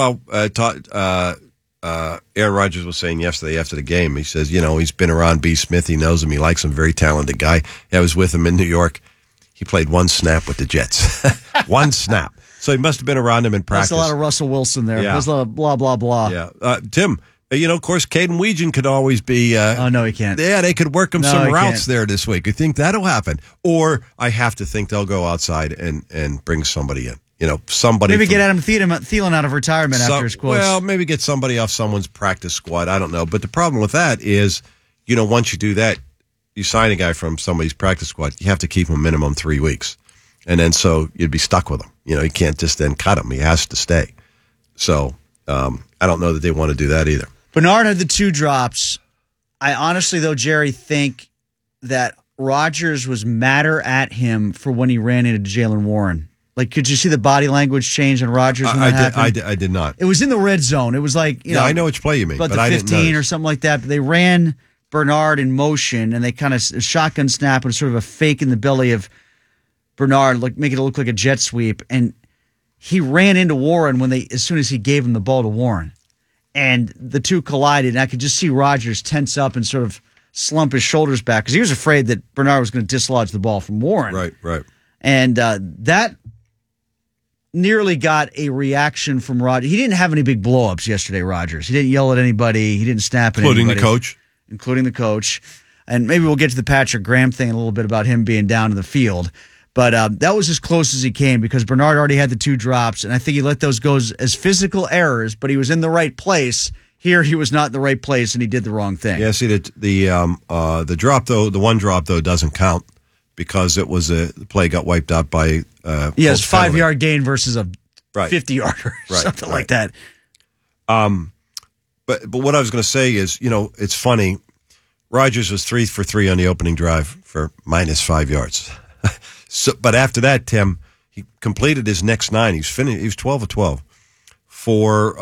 Aaron Rodgers was saying yesterday after the game. He says, he's been around B. Smith. He knows him. He likes him. Very talented guy. I was with him in New York. He played one snap with the Jets. One snap. So he must have been around him in practice. That's a lot of Russell Wilson there. Yeah. There's a lot of blah, blah, blah. Yeah. Tim, of course, Caden Weegan could always be. Oh, no, he can't. Yeah, they could work him some routes there this week. You think that'll happen? Or I have to think they'll go outside and bring somebody in. Somebody. Maybe get Adam Thielen out of retirement after his quotes. Well, maybe get somebody off someone's practice squad. I don't know. But the problem with that is, once you do that, you sign a guy from somebody's practice squad, you have to keep him minimum 3 weeks. And then so you'd be stuck with him. You can't just then cut him. He has to stay. So I don't know that they want to do that either. Bernard had the 2 drops. I honestly, though, Jerry, think that Rodgers was madder at him for when he ran into Jaylen Warren. Like, could you see the body language change on Rodgers when that happened? I did not. It was in the red zone. It was like, I know which play you mean, but I didn't know. 15 or something like that. But they ran Bernard in motion, and they kind of shotgun snap and sort of a fake in the belly of Bernard, like make it look like a jet sweep. And he ran into Warren as soon as he gave him the ball to Warren. And the 2 collided, and I could just see Rodgers tense up and sort of slump his shoulders back because he was afraid that Bernard was going to dislodge the ball from Warren. Right. And that nearly got a reaction from Rodgers. He didn't have any big blow-ups yesterday, Rodgers. He didn't yell at anybody. He didn't snap at anybody. Including the coach. And maybe we'll get to the Patrick Graham thing a little bit about him being down in the field. But that was as close as he came because Bernard already had the 2 drops, and I think he let those go as physical errors, but he was in the right place. Here, he was not in the right place, and he did the wrong thing. Yeah, see, the drop, though, the 1 drop, though, doesn't count because it was the play got wiped out by it's 5-yard gain versus a 50-yarder or something like that. But what I was going to say is, it's funny. Rodgers was 3 for 3 on the opening drive for -5 yards. But after that, Tim, he completed his next 9. He was 12 of 12 for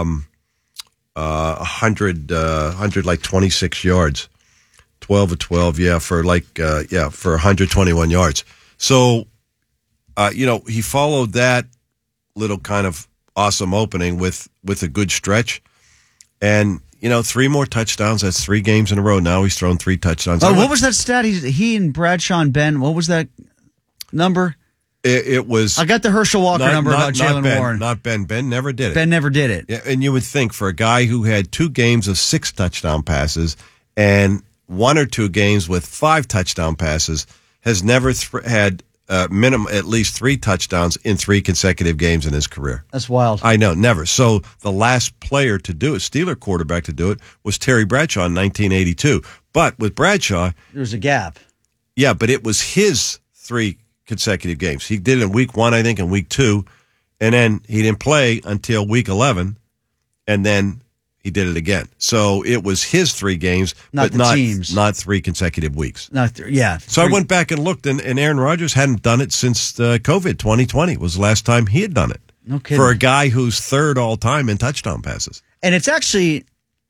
126 yards. 12 of 12, for 121 yards. So, he followed that little kind of awesome opening with a good stretch. And, 3 more touchdowns. That's 3 games in a row. Now he's thrown 3 touchdowns. Oh, what was that stat? He and Bradshaw and Ben, what was that number? It was. I got the Herschel Walker number about Jaylen Warren. Not Ben. Ben never did it. Ben never did it. Yeah, and you would think for a guy who had 2 games of 6 touchdown passes and 1 or 2 games with 5 touchdown passes, has never had minimum at least 3 touchdowns in 3 consecutive games in his career. That's wild. I know, never. So the last player to do it, Steeler quarterback to do it, was Terry Bradshaw in 1982. But with Bradshaw, there was a gap. Yeah, but it was his 3 consecutive games. He did it in week 1, I think, and week 2, and then he didn't play until week 11, and then he did it again. So it was his 3 games, but not 3 consecutive weeks. So I went back and looked, and Aaron Rodgers hadn't done it since COVID. 2020 was the last time he had done it. No kidding. For a guy who's 3rd all time in touchdown passes. And it's actually,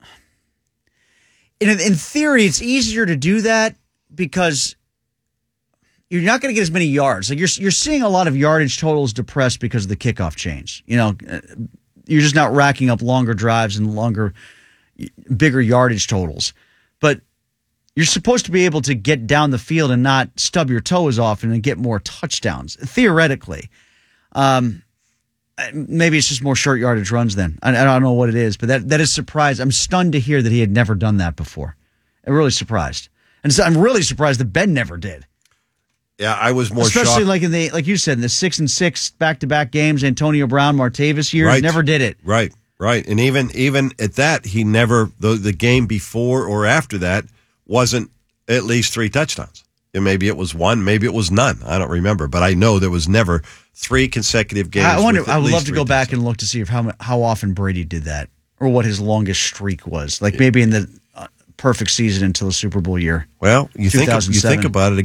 in theory, it's easier to do that because you're not going to get as many yards. Like you're seeing a lot of yardage totals depressed because of the kickoff change. You're just not racking up longer drives and bigger yardage totals. But you're supposed to be able to get down the field and not stub your toe as often and get more touchdowns, theoretically. Maybe it's just more short yardage runs then. I don't know what it is, but that is surprised. I'm stunned to hear that he had never done that before. I'm really surprised. And so I'm really surprised that Ben never did. Yeah, I was more especially shocked. like you said, in the 6-6 back-to-back games, Antonio Brown, Martavis years, never did it. Right. And even at that, he never, the game before or after that wasn't at least 3 touchdowns. And maybe it was 1, maybe it was none. I don't remember, but I know there was never 3 consecutive games. I wonder. I would love to go back and look to see how often Brady did that, or what his longest streak was. Like maybe in the perfect season until the Super Bowl year. Well, you think about it again.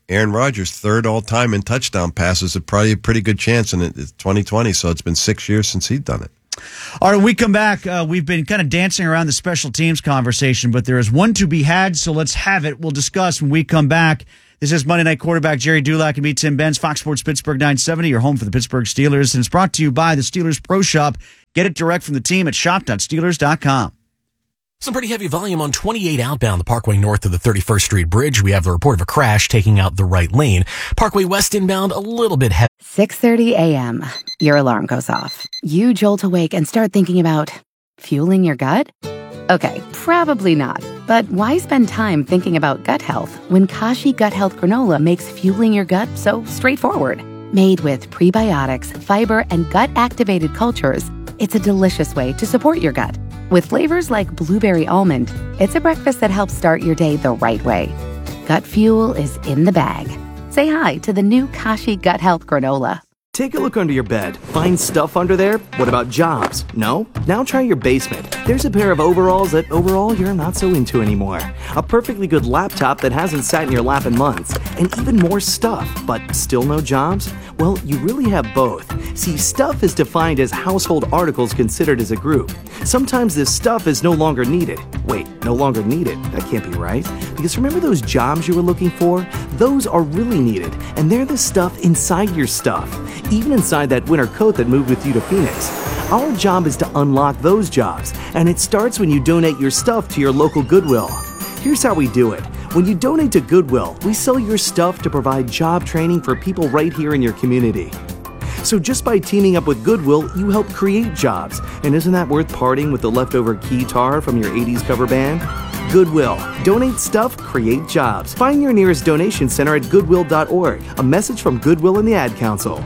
Aaron Rodgers, third all-time in touchdown passes, is probably a pretty good chance, and it's 2020, so it's been 6 years since he's done it. All right, when we come back, we've been kind of dancing around the special teams conversation, but there is one to be had, so let's have it. We'll discuss when we come back. This is Monday Night Quarterback Jerry Dulac and me, Tim Benz, Fox Sports Pittsburgh 970, your home for the Pittsburgh Steelers, and it's brought to you by the Steelers Pro Shop. Get it direct from the team at shop.steelers.com. Some pretty heavy volume on 28 outbound, the Parkway north of the 31st Street Bridge. We have the report of a crash taking out the right lane. Parkway west inbound, a little bit heavy. 6:30 a.m. Your alarm goes off. You jolt awake and start thinking about fueling your gut? Okay, probably not. But why spend time thinking about gut health when Kashi Gut Health Granola makes fueling your gut so straightforward? Made with prebiotics, fiber, and gut-activated cultures, it's a delicious way to support your gut. With flavors like blueberry almond, it's a breakfast that helps start your day the right way. Gut fuel is in the bag. Say hi to the new Kashi Gut Health Granola. Take a look under your bed. Find stuff under there? What about jobs? No? Now try your basement. There's a pair of overalls that overall you're not so into anymore. A perfectly good laptop that hasn't sat in your lap in months. And even more stuff, but still no jobs? Well, you really have both. See, stuff is defined as household articles considered as a group. Sometimes this stuff is no longer needed. Wait, no longer needed? That can't be right. Because remember those jobs you were looking for? Those are really needed, and they're the stuff inside your stuff. Even inside that winter coat that moved with you to Phoenix. Our job is to unlock those jobs, and it starts when you donate your stuff to your local Goodwill. Here's how we do it. When you donate to Goodwill, we sell your stuff to provide job training for people right here in your community. So just by teaming up with Goodwill, you help create jobs. And isn't that worth parting with the leftover guitar from your 80s cover band? Goodwill. Donate stuff, create jobs. Find your nearest donation center at goodwill.org. A message from Goodwill and the Ad Council.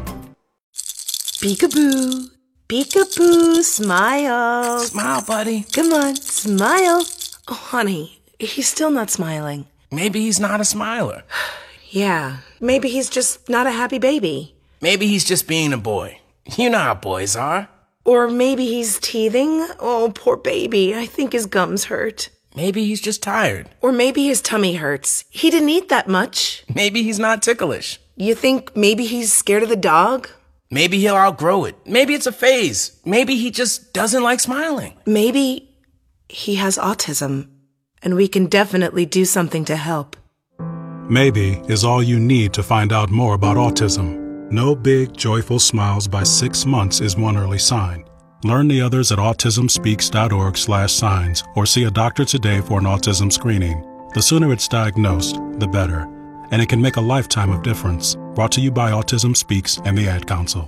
Peekaboo. Peekaboo. Smile. Smile, buddy. Come on, smile. Oh, honey, he's still not smiling. Maybe he's not a smiler. Yeah, maybe he's just not a happy baby. Maybe he's just being a boy. You know how boys are. Or maybe he's teething. Oh, poor baby. I think his gums hurt. Maybe he's just tired. Or maybe his tummy hurts. He didn't eat that much. Maybe he's not ticklish. You think maybe he's scared of the dog? Maybe he'll outgrow it. Maybe it's a phase. Maybe he just doesn't like smiling. Maybe he has autism, and we can definitely do something to help. Maybe is all you need to find out more about autism. No big, joyful smiles by 6 months is one early sign. Learn the others at autismspeaks.org/signs or see a doctor today for an autism screening. The sooner it's diagnosed, the better. And it can make a lifetime of difference. Brought to you by Autism Speaks and the Ad Council.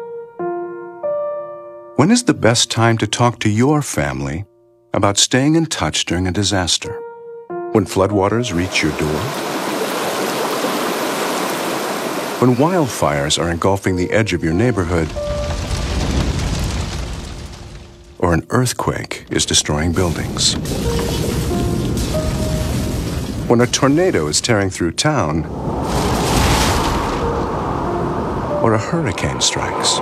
When is the best time to talk to your family about staying in touch during a disaster? When floodwaters reach your door? When wildfires are engulfing the edge of your neighborhood? Or an earthquake is destroying buildings? When a tornado is tearing through town? Or a hurricane strikes?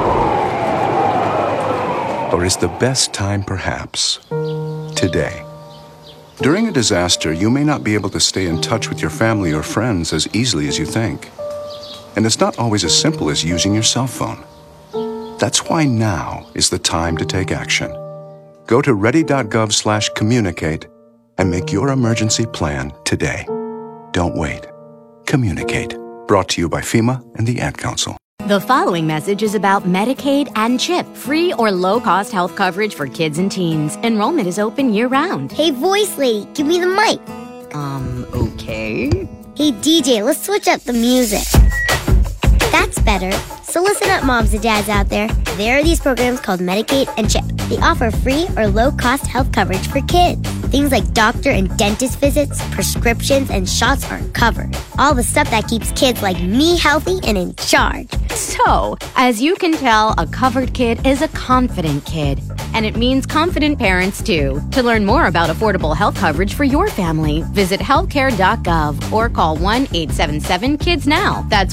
Or is the best time perhaps today? During a disaster, you may not be able to stay in touch with your family or friends as easily as you think. And it's not always as simple as using your cell phone. That's why now is the time to take action. Go to ready.gov/communicate and make your emergency plan today. Don't wait. Communicate. Brought to you by FEMA and the Ad Council. The following message is about Medicaid and CHIP, free or low-cost health coverage for kids and teens. Enrollment is open year-round. Hey, voice lady, give me the mic. Okay. Hey, DJ, let's switch up the music. That's better. So listen up, moms and dads out there. There are these programs called Medicaid and CHIP. They offer free or low-cost health coverage for kids. Things like doctor and dentist visits, prescriptions, and shots are covered. All the stuff that keeps kids like me healthy and in charge. So, as you can tell, a covered kid is a confident kid. And it means confident parents, too. To learn more about affordable health coverage for your family, visit healthcare.gov or call 1-877-KIDS-NOW. That's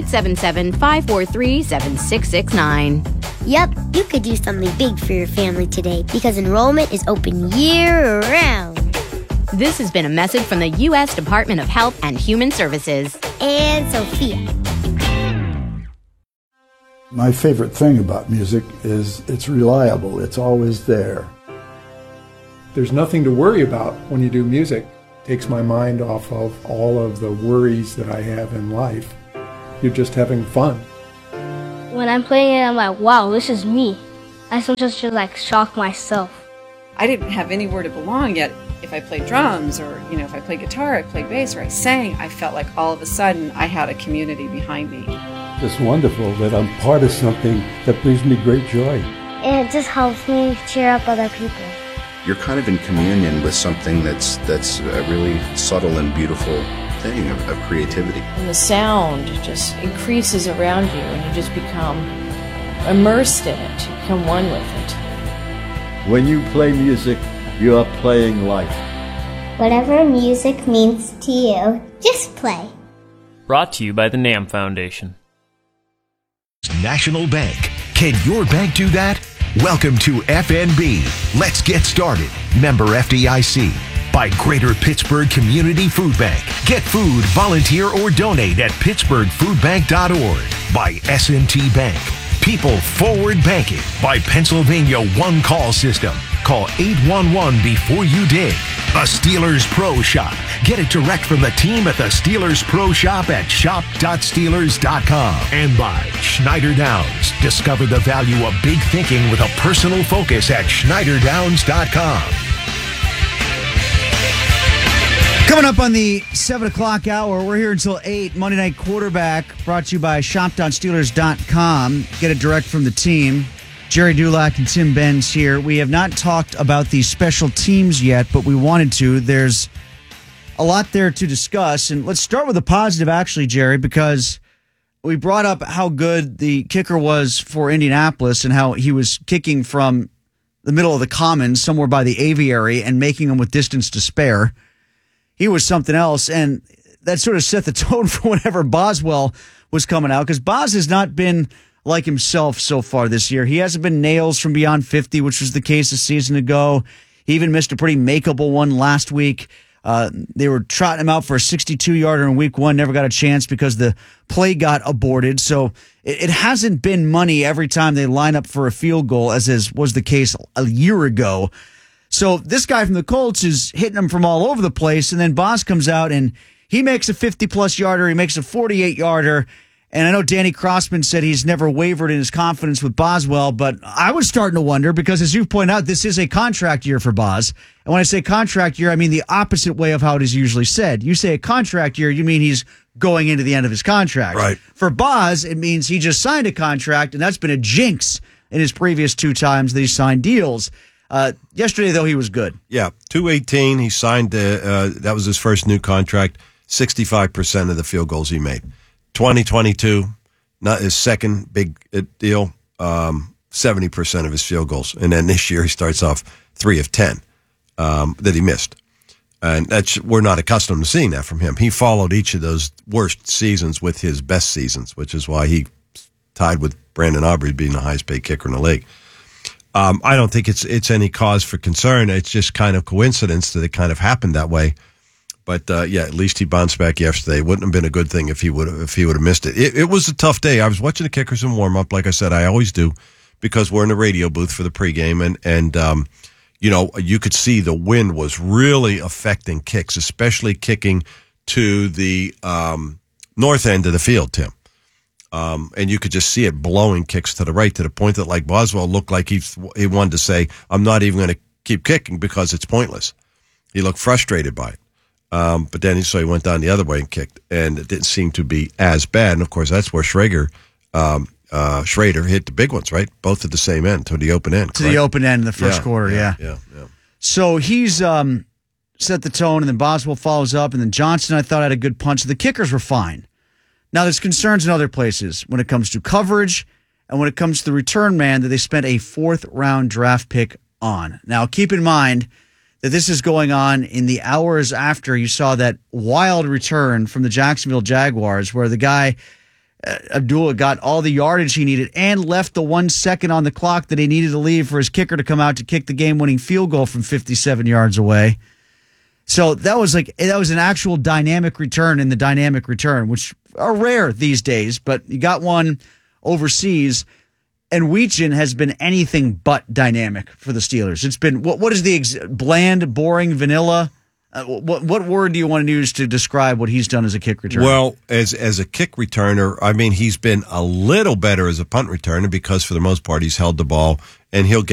1-877-543-7669. Yep, you could do something big for your family today because enrollment is open year-round. This has been a message from the U.S. Department of Health and Human Services. And Sophia. My favorite thing about music is it's reliable. It's always there. There's nothing to worry about when you do music. It takes my mind off of all of the worries that I have in life. You're just having fun. When I'm playing it, I'm like, wow, this is me. I sometimes just like shock myself. I didn't have anywhere to belong yet. If I played drums or, if I played guitar, I played bass, or I sang, I felt like all of a sudden I had a community behind me. It's wonderful that I'm part of something that brings me great joy. And it just helps me cheer up other people. You're kind of in communion with something that's a really subtle and beautiful thing of creativity. And the sound just increases around you, and you just become immersed in it. You become one with it. When you play music, you are playing life. Whatever music means to you, just play. Brought to you by the NAM Foundation. National Bank. Can your bank do that? Welcome to FNB. Let's get started. Member FDIC. By Greater Pittsburgh Community Food Bank. Get food, volunteer, or donate at pittsburghfoodbank.org. By S&T Bank. People Forward Banking. By Pennsylvania One Call System. Call 811 before you dig. A Steelers Pro Shop. Get it direct from the team at the Steelers Pro Shop at shop.steelers.com. And by Schneider Downs. Discover the value of big thinking with a personal focus at schneiderdowns.com. Coming up on the 7 o'clock hour, we're here until 8. Monday Night Quarterback, brought to you by shop.steelers.com. Get it direct from the team. Jerry Dulac and Tim Benz here. We have not talked about the special teams yet, but we wanted to. There's a lot there to discuss. And let's start with the positive, actually, Jerry, because we brought up how good the kicker was for Indianapolis and how he was kicking from the middle of the commons, somewhere by the aviary, and making them with distance to spare. He was something else, and that sort of set the tone for whenever Boswell was coming out, because Bos has not been like himself so far this year. He hasn't been nails from beyond 50, which was the case a season ago. He even missed a pretty makeable one last week. They were trotting him out for a 62-yarder in week one, never got a chance because the play got aborted. So it hasn't been money every time they line up for a field goal, as was the case a year ago. So this guy from the Colts is hitting them from all over the place, and then Bos comes out and he makes a 50-plus yarder, he makes a 48-yarder, and I know Danny Crossman said he's never wavered in his confidence with Boswell, but I was starting to wonder because, as you've pointed out, this is a contract year for Bos. And when I say contract year, I mean the opposite way of how it is usually said. You say a contract year, you mean he's going into the end of his contract. Right. For Bos, it means he just signed a contract, and that's been a jinx in his previous 2 times that he signed deals. Yesterday, though, he was good. Yeah, 218. He signed. That was his first new contract. 65% of the field goals he made. 2022, not his second big deal. 70% of his field goals, and then this year he starts off 3 of 10 that he missed, and we're not accustomed to seeing that from him. He followed each of those worst seasons with his best seasons, which is why he tied with Brandon Aubrey being the highest paid kicker in the league. I don't think it's any cause for concern. It's just kind of coincidence that it kind of happened that way. But yeah, at least he bounced back yesterday. It wouldn't have been a good thing if he would have missed it. It was a tough day. I was watching the kickers in warm up, like I said, I always do, because we're in the radio booth for the pregame, and you know, you could see the wind was really affecting kicks, especially kicking to the north end of the field, Tim. And you could just see it blowing kicks to the right, to the point that, like, Boswell looked like he wanted to say, I'm not even going to keep kicking because it's pointless. He looked frustrated by it. But then he went down the other way and kicked, and it didn't seem to be as bad. And, of course, that's where Schrader hit the big ones, right? Both at the same end, to the open end. To the open end in the first quarter, yeah. So he's set the tone, and then Boswell follows up, and then Johnson, I thought, had a good punch. The kickers were fine. Now, there's concerns in other places when it comes to coverage and when it comes to the return man that they spent a 4th-round draft pick on. Now, keep in mind that this is going on in the hours after you saw that wild return from the Jacksonville Jaguars where the guy, Abdullah, got all the yardage he needed and left the 1 second on the clock that he needed to leave for his kicker to come out to kick the game-winning field goal from 57 yards away. So that was an actual dynamic return in the dynamic return, which are rare these days, but you got one overseas. And Weechin has been anything but dynamic for the Steelers. It's been, what is the bland, boring, vanilla? What word do you want to use to describe what he's done as a kick returner? Well, as a kick returner, I mean, he's been a little better as a punt returner because for the most part he's held the ball and he'll get